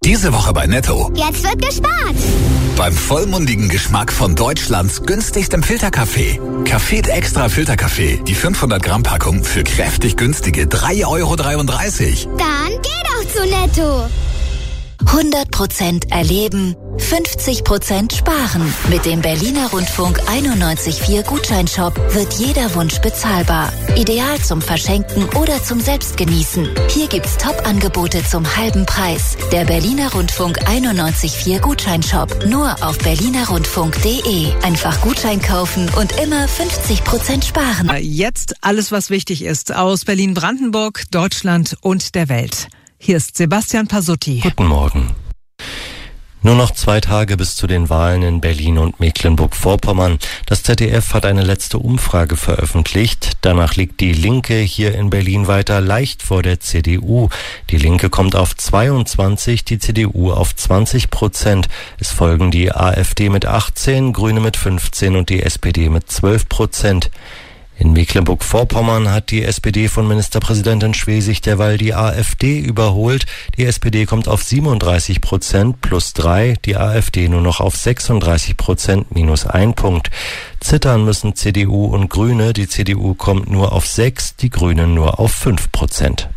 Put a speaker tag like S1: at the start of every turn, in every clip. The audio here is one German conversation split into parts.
S1: Diese Woche bei Netto.
S2: Jetzt wird gespart.
S1: Beim vollmundigen Geschmack von Deutschlands günstigstem Filterkaffee. Café Extra Filterkaffee. Die 500 Gramm Packung für kräftig günstige 3,33 €.
S2: Dann geh doch zu Netto.
S3: 100% erleben, 50% sparen. Mit dem Berliner Rundfunk 91.4 Gutscheinshop wird jeder Wunsch bezahlbar. Ideal zum Verschenken oder zum Selbstgenießen. Hier gibt's Top-Angebote zum halben Preis. Der Berliner Rundfunk 91.4 Gutscheinshop. Nur auf berlinerrundfunk.de. Einfach Gutschein kaufen und immer 50% sparen.
S4: Jetzt alles, was wichtig ist aus Berlin-Brandenburg, Deutschland und der Welt. Hier ist Sebastian Pasutti.
S5: Guten Morgen. Nur noch 2 Tage bis zu den Wahlen in Berlin und Mecklenburg-Vorpommern. Das ZDF hat eine letzte Umfrage veröffentlicht. Danach liegt die Linke hier in Berlin weiter leicht vor der CDU. Die Linke kommt auf 22, die CDU auf 20%. Es folgen die AfD mit 18, Grüne mit 15 und die SPD mit 12%. In Mecklenburg-Vorpommern hat die SPD von Ministerpräsidentin Schwesig derweil die AfD überholt. Die SPD kommt auf 37% plus 3, die AfD nur noch auf 36% minus 1 Punkt. Zittern müssen CDU und Grüne. Die CDU kommt nur auf 6, die Grünen nur auf 5%.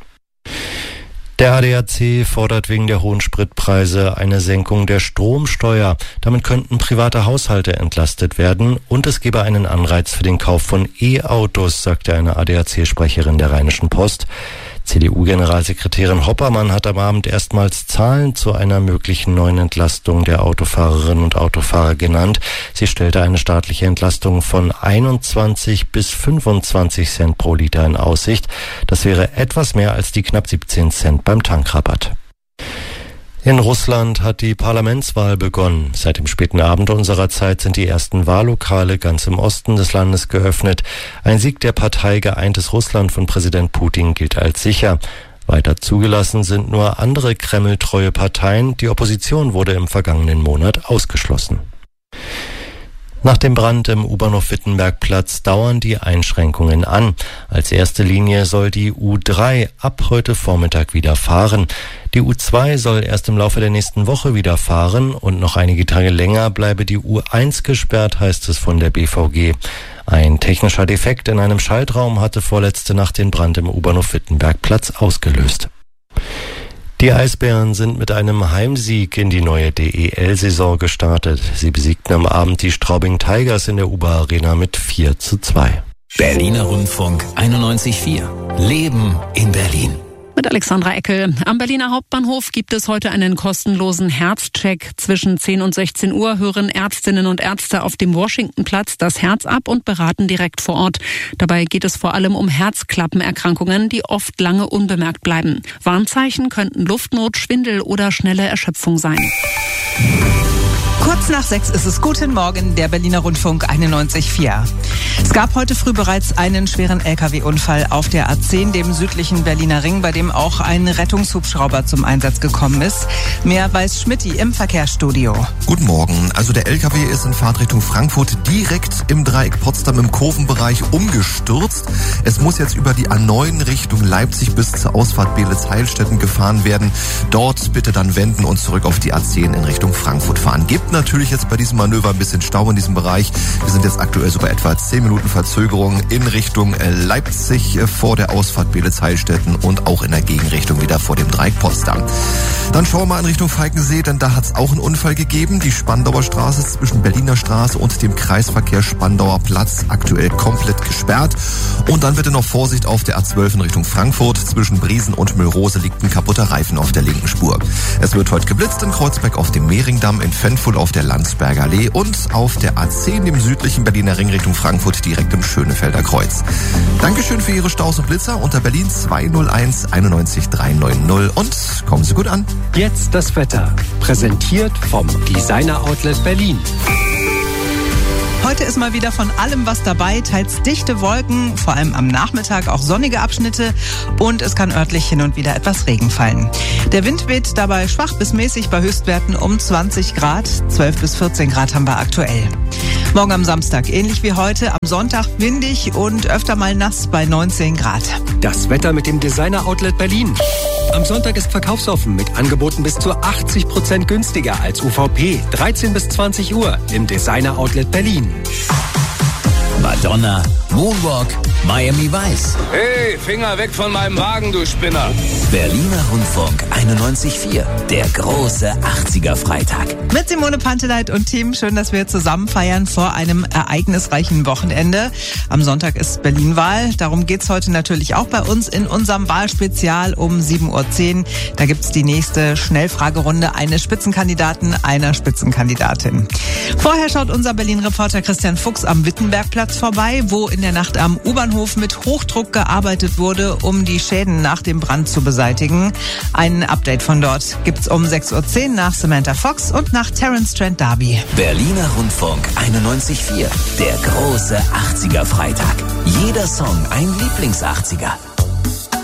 S5: Der ADAC fordert wegen der hohen Spritpreise eine Senkung der Stromsteuer. Damit könnten private Haushalte entlastet werden und es gebe einen Anreiz für den Kauf von E-Autos, sagte eine ADAC-Sprecherin der Rheinischen Post. CDU-Generalsekretärin Hoppermann hat am Abend erstmals Zahlen zu einer möglichen neuen Entlastung der Autofahrerinnen und Autofahrer genannt. Sie stellte eine staatliche Entlastung von 21 bis 25 Cent pro Liter in Aussicht. Das wäre etwas mehr als die knapp 17 Cent beim Tankrabatt. In Russland hat die Parlamentswahl begonnen. Seit dem späten Abend unserer Zeit sind die ersten Wahllokale ganz im Osten des Landes geöffnet. Ein Sieg der Partei Geeintes Russland von Präsident Putin gilt als sicher. Weiter zugelassen sind nur andere kremltreue Parteien. Die Opposition wurde im vergangenen Monat ausgeschlossen. Nach dem Brand im U-Bahnhof-Wittenbergplatz dauern die Einschränkungen an. Als erste Linie soll die U3 ab heute Vormittag wieder fahren. Die U2 soll erst im Laufe der nächsten Woche wieder fahren und noch einige Tage länger bleibe die U1 gesperrt, heißt es von der BVG. Ein technischer Defekt in einem Schaltraum hatte vorletzte Nacht den Brand im U-Bahnhof-Wittenbergplatz ausgelöst. Die Eisbären sind mit einem Heimsieg in die neue DEL-Saison gestartet. Sie besiegten am Abend die Straubing Tigers in der UBA-Arena mit 4:2.
S1: Berliner Rundfunk 91.4. Leben in Berlin.
S6: Mit Alexandra Eckel. Am Berliner Hauptbahnhof gibt es heute einen kostenlosen Herzcheck. Zwischen 10 und 16 Uhr hören Ärztinnen und Ärzte auf dem Washingtonplatz das Herz ab und beraten direkt vor Ort. Dabei geht es vor allem um Herzklappenerkrankungen, die oft lange unbemerkt bleiben. Warnzeichen könnten Luftnot, Schwindel oder schnelle Erschöpfung sein.
S4: Kurz nach 6 ist es. Guten Morgen, der Berliner Rundfunk 91.4. Es gab heute früh bereits einen schweren Lkw-Unfall auf der A10, dem südlichen Berliner Ring, bei dem auch ein Rettungshubschrauber zum Einsatz gekommen ist. Mehr weiß Schmidti im Verkehrsstudio.
S7: Guten Morgen. Also der Lkw ist in Fahrtrichtung Frankfurt direkt im Dreieck Potsdam im Kurvenbereich umgestürzt. Es muss jetzt über die A9 Richtung Leipzig bis zur Ausfahrt Beelitz-Heilstätten gefahren werden. Dort bitte dann wenden und zurück auf die A10 in Richtung Frankfurt fahren. Gibt natürlich jetzt bei diesem Manöver ein bisschen Stau in diesem Bereich. Wir sind jetzt aktuell so bei etwa 10 Minuten Verzögerung in Richtung Leipzig vor der Ausfahrt Beelitz-Heilstätten und auch in der Gegenrichtung wieder vor dem Dreieck Potsdam. Dann schauen wir mal in Richtung Falkensee, denn da hat es auch einen Unfall gegeben. Die Spandauer Straße zwischen Berliner Straße und dem Kreisverkehr Spandauer Platz aktuell komplett gesperrt. Und dann bitte noch Vorsicht auf der A12 in Richtung Frankfurt. Zwischen Briesen und Müllrose liegt ein kaputter Reifen auf der linken Spur. Es wird heute geblitzt in Kreuzberg auf dem Mehringdamm, in Fenfuhl auf der Landsberger Allee und auf der A10 im südlichen Berliner Ring Richtung Frankfurt direkt im Schönefelder Kreuz. Dankeschön für Ihre Staus und Blitzer unter Berlin 201 91 390 und kommen Sie gut an.
S8: Jetzt das Wetter, präsentiert vom Designer Outlet Berlin.
S4: Heute ist mal wieder von allem was dabei, teils dichte Wolken, vor allem am Nachmittag auch sonnige Abschnitte und es kann örtlich hin und wieder etwas Regen fallen. Der Wind weht dabei schwach bis mäßig bei Höchstwerten um 20 Grad, 12 bis 14 Grad haben wir aktuell. Morgen am Samstag, ähnlich wie heute, am Sonntag windig und öfter mal nass bei 19 Grad.
S8: Das Wetter mit dem Designer Outlet Berlin. Am Sonntag ist verkaufsoffen mit Angeboten bis zu 80% günstiger als UVP. 13 bis 20 Uhr im Designer Outlet Berlin.
S9: Madonna, Moonwalk, Miami Vice.
S10: Hey, Finger weg von meinem Wagen, du Spinner.
S9: Berliner Rundfunk 91.4, der große 80er-Freitag.
S4: Mit Simone Panteleit und Team, schön, dass wir zusammen feiern vor einem ereignisreichen Wochenende. Am Sonntag ist Berlin-Wahl, darum geht's heute natürlich auch bei uns in unserem Wahlspezial um 7.10 Uhr. Da gibt's die nächste Schnellfragerunde eines Spitzenkandidaten, einer Spitzenkandidatin. Vorher schaut unser Berlin-Reporter Christian Fuchs am Wittenbergplatz vorbei, wo in der Nacht am U-Bahnhof mit Hochdruck gearbeitet wurde, um die Schäden nach dem Brand zu beseitigen. Ein Update von dort gibt's um 6.10 Uhr nach Samantha Fox und nach Terence Trent D'Arby.
S9: Berliner Rundfunk 91.4, der große 80er-Freitag. Jeder Song ein Lieblings-80er.